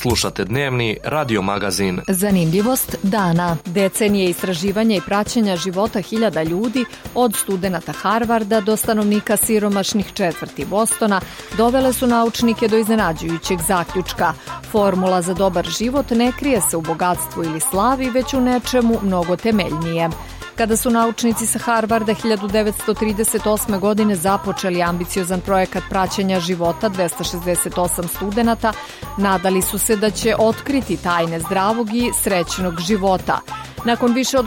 Slušate dnevni radio magazin. Zanimljivost dana. Decenije istraživanja i praćenja života hiljada ljudi, od studenata Harvarda do stanovnika siromašnih četvrti Bostona, dovele su naučnike do iznenađujućeg zaključka. Formula za dobar život ne krije se u bogatstvu ili slavi, već u nečemu mnogo temeljnije. Kada su naučnici sa Harvarda 1938. godine započeli ambiciozan projekat praćenja života 268 studenata, nadali su se da će otkriti tajne zdravog i srećnog života. Nakon više od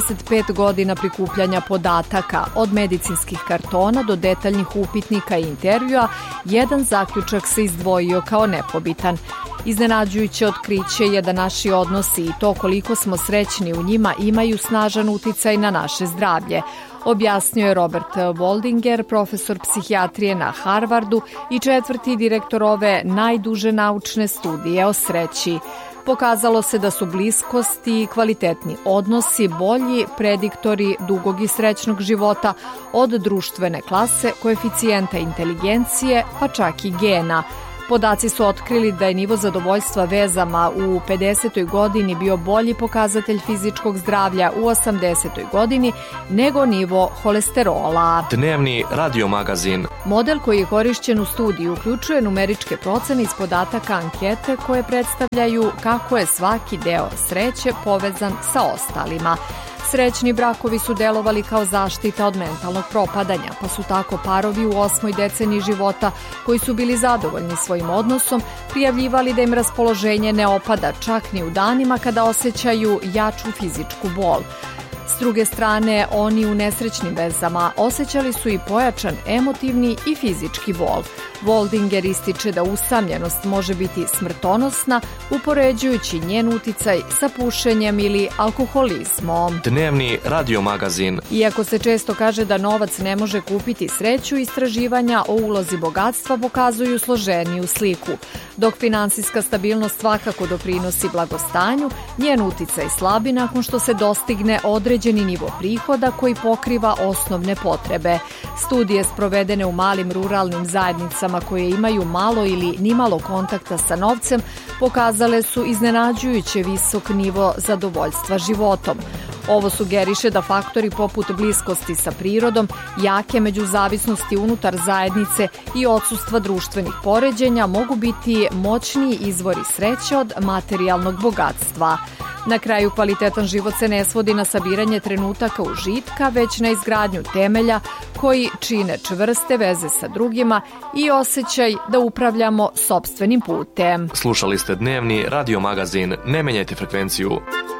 85 godina prikupljanja podataka, od medicinskih kartona do detaljnih upitnika i intervjua, jedan zaključak se izdvojio kao nepobitan. Iznenađujuće otkriće je da naši odnosi i to koliko smo srećni u njima imaju snažan uticaj na naše zdravlje, objasnio je Robert Waldinger, profesor psihijatrije na Harvardu i četvrti direktor ove najduže naučne studije o sreći. Pokazalo se da su bliskost i kvalitetni odnosi bolji prediktori dugog i srećnog života od društvene klase, koeficijenta inteligencije, pa čak i gena. Podaci su otkrili da je nivo zadovoljstva vezama u 50. godini bio bolji pokazatelj fizičkog zdravlja u 80. godini nego nivo holesterola. Dnevni radio magazin. Model koji je korišćen u studiju uključuje numeričke procene iz podataka ankete koje predstavljaju kako je svaki deo sreće povezan sa ostalima. Srećni brakovi su delovali kao zaštita od mentalnog propadanja, pa su tako parovi u 8. deceniji života koji su bili zadovoljni svojim odnosom prijavljivali da im raspoloženje ne opada čak ni u danima kada osjećaju jaču fizičku bol. S druge strane, oni u nesrećnim vezama osjećali su i pojačan emotivni i fizički bol. Waldinger ističe da usamljenost može biti smrtonosna, upoređujući njen uticaj sa pušenjem ili alkoholizmom. Dnevni radio magazin. Iako se često kaže da novac ne može kupiti sreću, istraživanja o ulozi bogatstva pokazuju složeniju sliku. Dok finansijska stabilnost svakako doprinosi blagostanju, njen uticaj slabi nakon što se dostigne određeni nivo prihoda koji pokriva osnovne potrebe. Studije sprovedene u malim ruralnim zajednicama koje imaju malo ili nimalo kontakta sa novcem pokazale su iznenađujuće visok nivo zadovoljstva životom. Ovo sugeriše da faktori poput bliskosti sa prirodom, jake međuzavisnosti unutar zajednice i odsustva društvenih poređenja mogu biti moćniji izvori sreće od materijalnog bogatstva. Na kraju, kvalitetan život se ne svodi na sabiranje trenutaka užitka, već na izgradnju temelja koji čine čvrste veze sa drugima i osjećaj da upravljamo sopstvenim putem. Slušali ste dnevni radio magazin. Ne menjajte frekvenciju.